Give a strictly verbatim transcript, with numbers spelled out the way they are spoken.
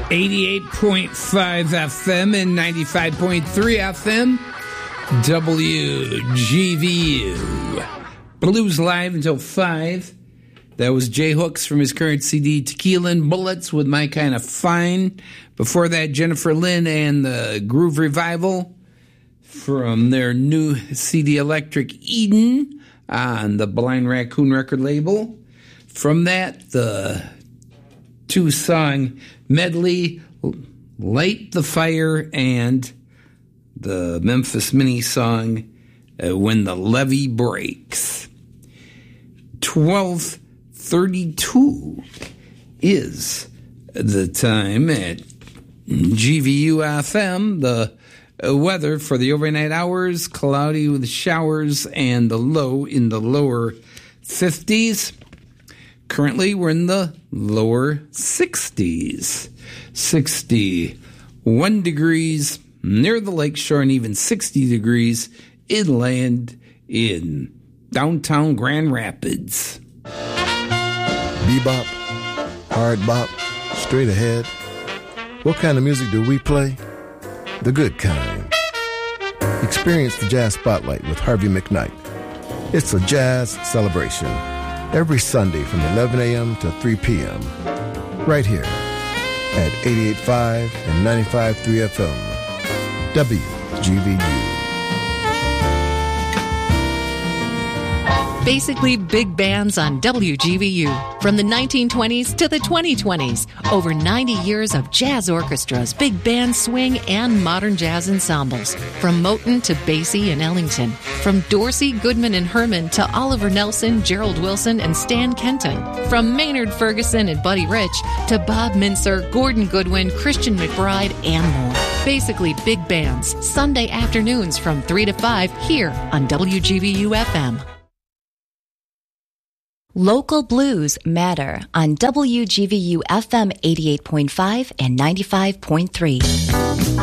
eighty-eight point five F M and ninety-five point three F M, W G V U. Blues Live until five. That was Jay Hooks from his current C D, Tequila and Bullets with My Kind of Fine. Before that, Jennifer Lynn and the Groove Revival from their new C D, Electric Eden, on the Blind Raccoon record label. From that, the two-song medley, Light the Fire, and the Memphis Mini song, uh, When the Levee Breaks. twelve thirty-two is the time at G V U F M. The weather for the overnight hours, cloudy with showers and the low in the lower fifties. Currently, we're in the lower sixties. sixty-one degrees near the lakeshore and even sixty degrees inland in downtown Grand Rapids. Bebop, hard bop, straight ahead. What kind of music do we play? The good kind. Experience the Jazz Spotlight with Harvey McKnight. It's a jazz celebration every Sunday from eleven a.m. to three p.m. right here at eighty-eight point five and ninety-five point three F M, W G V U. Basically big bands on W G V U. From the nineteen twenties to the twenty twenties. Over ninety years of jazz orchestras, big band swing, and modern jazz ensembles. From Moten to Basie and Ellington. From Dorsey, Goodman, and Herman to Oliver Nelson, Gerald Wilson, and Stan Kenton. From Maynard Ferguson and Buddy Rich to Bob Mincer, Gordon Goodwin, Christian McBride, and more. Basically big bands. Sunday afternoons from three to five here on W G V U F M. Local Blues Matter on W G V U F M eighty-eight point five and ninety-five point three.